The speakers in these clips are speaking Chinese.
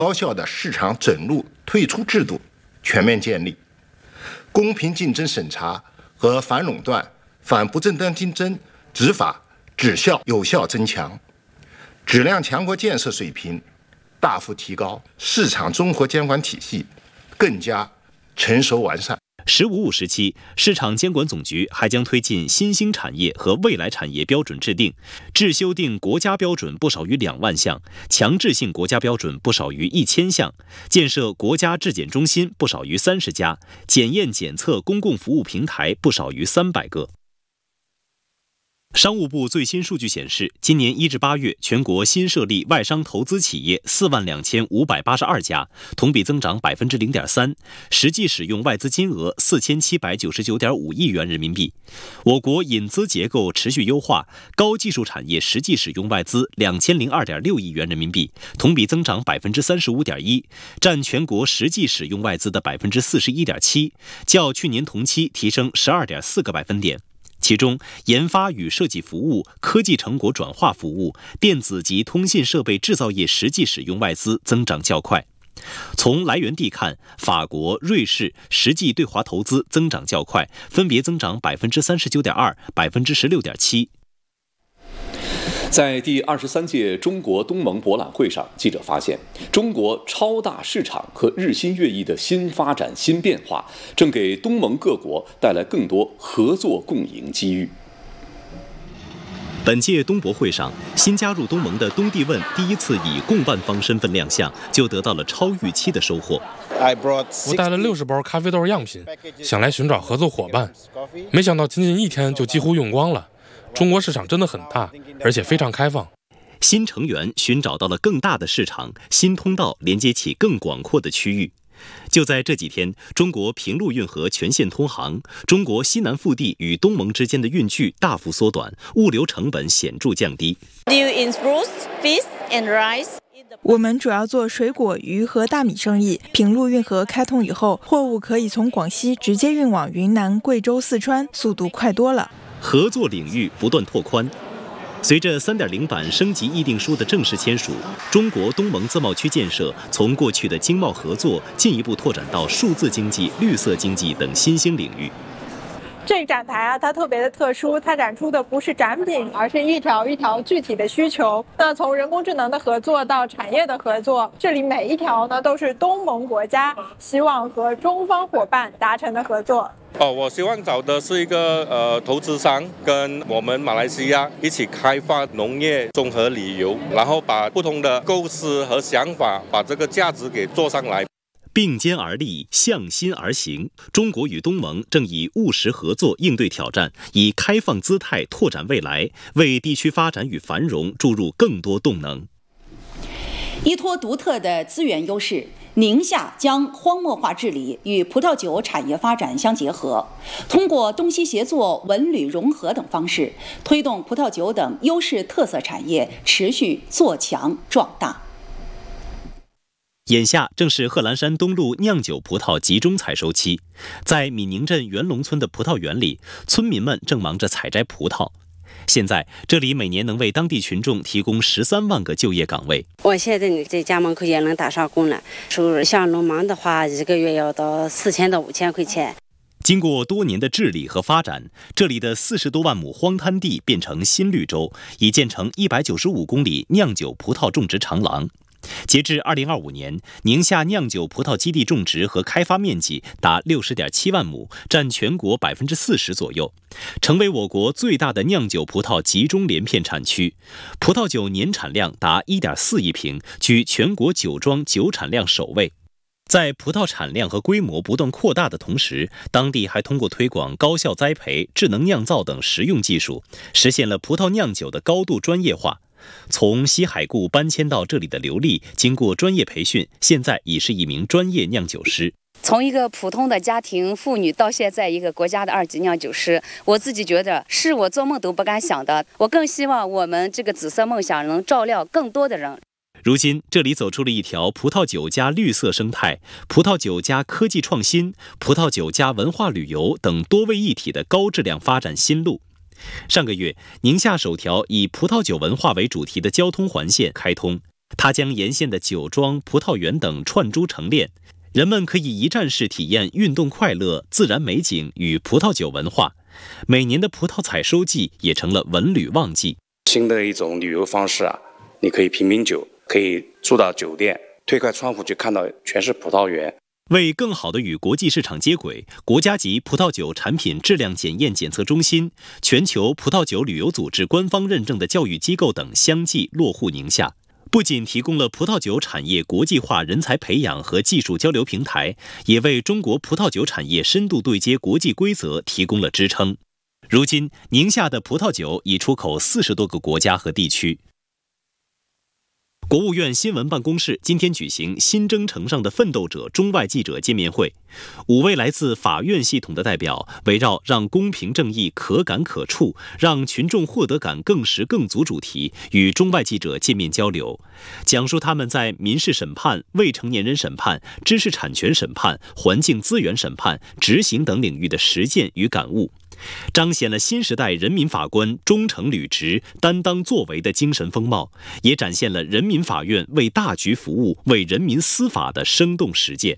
高效的市场准入退出制度全面建立，公平竞争审查和反垄断、反不正当竞争执法质效有效增强，质量强国建设水平大幅提高，市场综合监管体系更加成熟完善。 “15+5”时期，市场监管总局还将推进新兴产业和未来产业标准制定，制修订国家标准不少于2万项，强制性国家标准不少于1000项，建设国家质检中心不少于30家，检验检测公共服务平台不少于300个。商务部最新数据显示，今年1至8月，全国新设立外商投资企业42582家，同比增长0.3%，实际使用外资金额4799.5亿元人民币。我国引资结构持续优化，高技术产业实际使用外资2002.6亿元人民币，同比增长35.1%，占全国实际使用外资的41.7%，较去年同期提升12.4个百分点。其中，研发与设计服务、科技成果转化服务、电子及通信设备制造业实际使用外资增长较快。从来源地看，法国、瑞士实际对华投资增长较快，分别增长39.2%、16.7%。 在第23届中国东盟博览会上，记者发现，中国超大市场和日新月异的新发展新变化，正给东盟各国带来更多合作共赢机遇。 本届东博会上，新加入东盟的东帝汶第一次以共办方身份亮相，就得到了超预期的收获。 我带了60包咖啡豆样品，想来寻找合作伙伴，没想到仅仅1天就几乎用光了。中国市场真的很大，而且非常开放。 新成员寻找到了更大的市场，新通道连接起更广阔的区域。就在这几天，中国平陆运河全线通航，中国西南腹地与东盟之间的运距大幅缩短，物流成本显著降低。 我们主要做水果、鱼和大米生意。平陆运河开通以后，货物可以从广西直接运往云南、贵州、四川，速度快多了。 合作领域不断拓宽。随着3.0版升级议定书的正式签署，中国东盟自贸区建设从过去的经贸合作进一步拓展到数字经济、绿色经济等新兴领域。 这个展台它特别的特殊，它展出的不是展品，而是一条一条具体的需求。那从人工智能的合作到产业的合作，这里每一条呢都是东盟国家希望和中方伙伴达成的合作。 我希望找的是一个投资商，跟我们马来西亚一起开发农业综合旅游，然后把不同的构思和想法，把这个价值给做上来。 并肩而立，向心而行。中国与东盟正以务实合作应对挑战，以开放姿态拓展未来，为地区发展与繁荣注入更多动能。 依托独特的资源优势，宁夏将荒漠化治理与葡萄酒产业发展相结合，通过东西协作、文旅融合等方式，推动葡萄酒等优势特色产业持续做强壮大。 眼下正是贺兰山东路酿酒葡萄集中采收期，在闽宁镇元龙村的葡萄园里，村民们正忙着采摘葡萄。现在这里每年能为当地群众提供13万个就业岗位。 我现在在家门口也能打上工了，收入像农忙的话，1个月要到4000到5000块钱。 经过多年的治理和发展，这里的40多万亩荒滩地变成新绿洲，已建成195公里酿酒葡萄种植长廊。截至2025年，宁夏酿酒葡萄基地种植和开发面积达60.7万亩，占全国40%左右，成为我国最大的酿酒葡萄集中连片产区。葡萄酒年产量达1.4亿瓶，居全国酒庄酒产量首位。在葡萄产量和规模不断扩大的同时，当地还通过推广高效栽培、智能酿造等实用技术，实现了葡萄酿酒的高度专业化。从西海固搬迁到这里的刘丽，经过专业培训，现在已是一名专业酿酒师。 从一个普通的家庭妇女到现在一个国家的2级酿酒师，我自己觉得是我做梦都不敢想的。我更希望我们这个紫色梦想能照亮更多的人。 如今，这里走出了一条葡萄酒加绿色生态、葡萄酒加科技创新、葡萄酒加文化旅游等多位一体的高质量发展新路。上个月，宁夏首条以葡萄酒文化为主题的交通环线开通， 它将沿线的酒庄、葡萄园等串珠成链，人们可以一站式体验运动快乐、自然美景与葡萄酒文化。每年的葡萄采收季也成了文旅旺季。 新的一种旅游方式啊，你可以品酒，可以住到酒店，推开窗户就看到全是葡萄园。 为更好地与国际市场接轨，国家级葡萄酒产品质量检验检测中心、全球葡萄酒旅游组织官方认证的教育机构等相继落户宁夏，不仅提供了葡萄酒产业国际化人才培养和技术交流平台，也为中国葡萄酒产业深度对接国际规则提供了支撑。如今，宁夏的葡萄酒已出口40多个国家和地区。国务院新闻办公室今天举行新征程上的奋斗者中外记者见面会，5位来自法院系统的代表围绕让公平正义可感可触，让群众获得感更实更足主题，与中外记者见面交流，讲述他们在民事审判、未成年人审判、知识产权审判、环境资源审判、执行等领域的实践与感悟，彰显了新时代人民法官忠诚履职、担当作为的精神风貌，也展现了人民法院为大局服务、为人民司法的生动实践。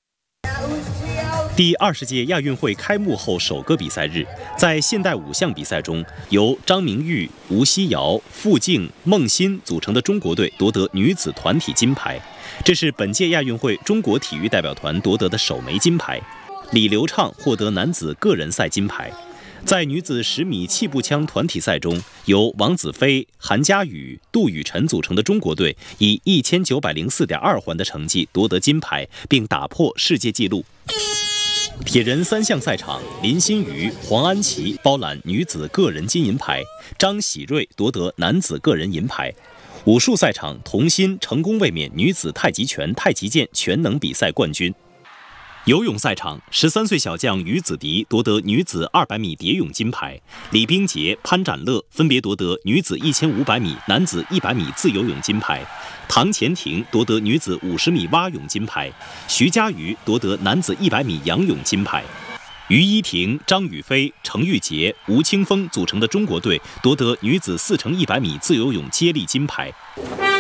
第20届亚运会开幕后首个比赛日，在现代5项比赛中，由张明玉、吴希瑶、傅静、孟欣组成的中国队夺得女子团体金牌，这是本届亚运会中国体育代表团夺得的首枚金牌。李流畅获得男子个人赛金牌。在女子10米气步枪团体赛中，由王子飞、韩佳宇、杜雨辰组成的中国队以1904.2环的成绩夺得金牌，并打破世界纪录。铁人3项赛场，林心如、黄安琪包揽女子个人金银牌，张喜瑞夺得男子个人银牌。武术赛场，童心成功卫冕女子太极拳、太极剑全能比赛冠军。游泳赛场，13岁小将于子迪夺得女子200米蝶泳金牌，李冰洁、潘展乐分别夺得女子1500米、男子100米自由泳金牌，唐前婷夺得女子50米蛙泳金牌，徐嘉余夺得男子100米仰泳金牌。于依婷、张雨霏、程玉洁、吴青峰组成的中国队夺得女子4×100米自由泳接力金牌。